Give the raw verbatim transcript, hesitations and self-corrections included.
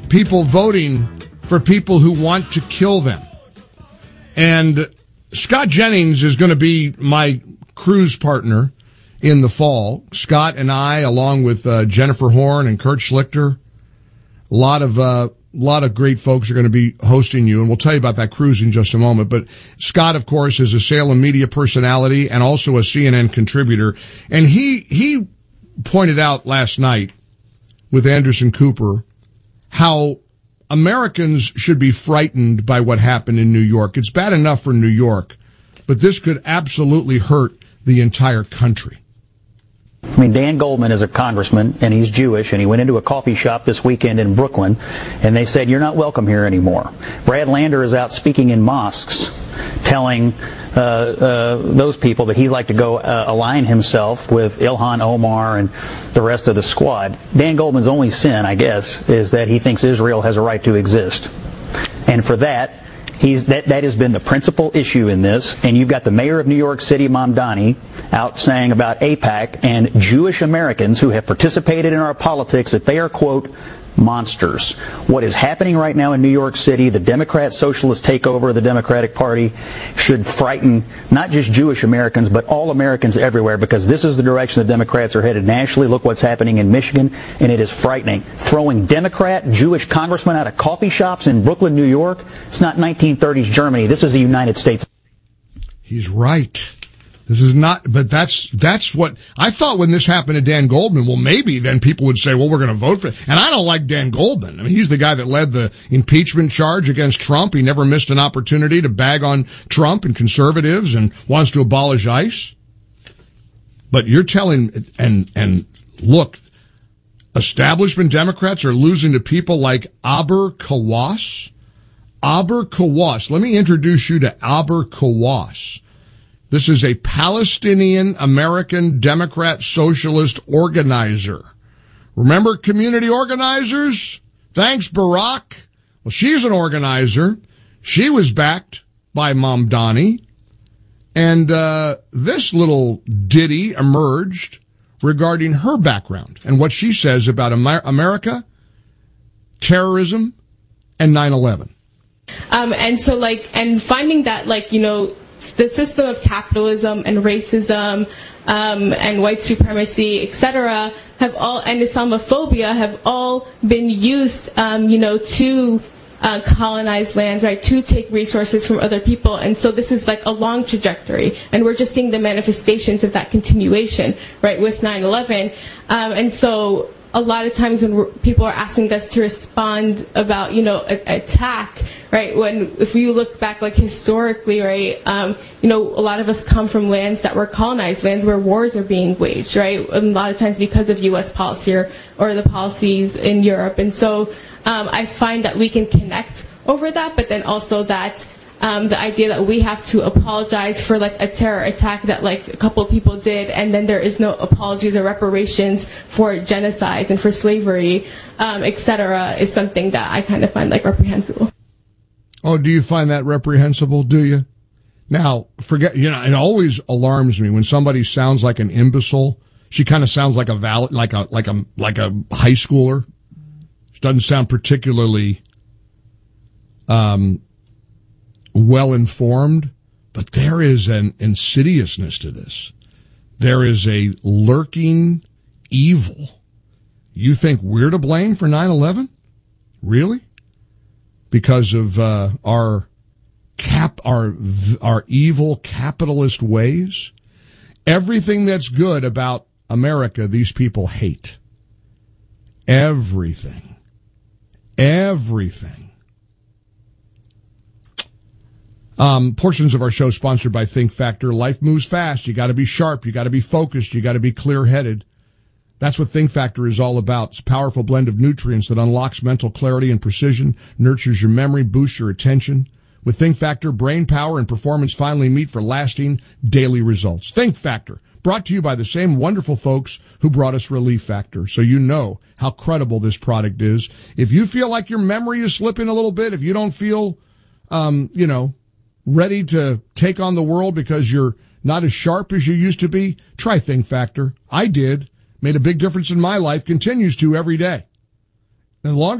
people voting for people who want to kill them. And Scott Jennings is going to be my cruise partner in the fall. Scott and I, along with uh, Jennifer Horn and Kurt Schlichter, a lot of uh, lot of great folks are going to be hosting you, and we'll tell you about that cruise in just a moment. But Scott, of course, is a Salem media personality and also a C N N contributor, and he he pointed out last night with Anderson Cooper how Americans should be frightened by what happened in New York. It's bad enough for New York, but this could absolutely hurt the entire country. I mean, Dan Goldman is a congressman, and he's Jewish, and he went into a coffee shop this weekend in Brooklyn, and they said, you're not welcome here anymore. Brad Lander is out speaking in mosques, telling uh, uh, those people that he'd like to go uh, align himself with Ilhan Omar and the rest of the squad. Dan Goldman's only sin, I guess, is that he thinks Israel has a right to exist. And for that, He's, that, that has been the principal issue in this, and you've got the mayor of New York City, Mamdani, out saying about AIPAC and Jewish Americans who have participated in our politics that they are, quote, monsters. What is happening right now in New York City, the Democrat socialist takeover of the Democratic Party, should frighten not just Jewish Americans, but all Americans everywhere, because this is the direction the Democrats are headed nationally. Look what's happening in Michigan, and it is frightening. Throwing Democrat Jewish congressmen out of coffee shops in Brooklyn, New York, it's not nineteen thirties Germany. This is the United States. He's right. This is not, but that's, that's what, I thought when this happened to Dan Goldman, well, maybe then people would say, well, we're going to vote for it. And I don't like Dan Goldman. I mean, he's the guy that led the impeachment charge against Trump. He never missed an opportunity to bag on Trump and conservatives and wants to abolish ICE. But you're telling, and, and look, establishment Democrats are losing to people like Aber Kawas. Aber Kawas. Let me introduce you to Aber Kawas. This is a Palestinian American Democrat socialist organizer. Remember community organizers? Thanks, Barack. Well, she's an organizer. She was backed by Mamdani. And uh this little ditty emerged regarding her background and what she says about Amer- America, terrorism, and nine eleven. Um, and so, like, and finding that, like, you know, the system of capitalism and racism um, and white supremacy, et cetera, have all, and Islamophobia have all been used, um, you know, to uh, colonize lands, right, to take resources from other people. And so this is like a long trajectory, and we're just seeing the manifestations of that continuation, right, with nine eleven. Um, and so a lot of times when we're, people are asking us to respond about, you know, a, attack, right, when, if you look back, like, historically, right, um, you know, a lot of us come from lands that were colonized, lands where wars are being waged, right, a lot of times because of U S policy or, or the policies in Europe. And so um, I find that we can connect over that, but then also that Um, the idea that we have to apologize for, like, a terror attack that, like, a couple of people did, and then there is no apologies or reparations for genocides and for slavery, um, et cetera, is something that I kind of find, like, reprehensible. Oh, do you find that reprehensible? Do you? Now, forget, you know, it always alarms me when somebody sounds like an imbecile. She kind of sounds like a valid, like a, like a, like a high schooler. She doesn't sound particularly, um, well informed, but there is an insidiousness to this. There is a lurking evil. You think we're to blame for nine eleven? Really? Because of uh, our cap, our our evil capitalist ways? Everything that's good about America, these people hate. Everything. Everything. Um, portions of our show sponsored by Think Factor. Life moves fast. You got to be sharp. You got to be focused. You got to be clear-headed. That's what Think Factor is all about. It's a powerful blend of nutrients that unlocks mental clarity and precision, nurtures your memory, boosts your attention. With Think Factor, brain power and performance finally meet for lasting daily results. Think Factor, brought to you by the same wonderful folks who brought us Relief Factor, so you know how credible this product is. If you feel like your memory is slipping a little bit, if you don't feel, um, you know, ready to take on the world because you're not as sharp as you used to be, try Think Factor. I did. Made a big difference in my life, continues to every day. And the longer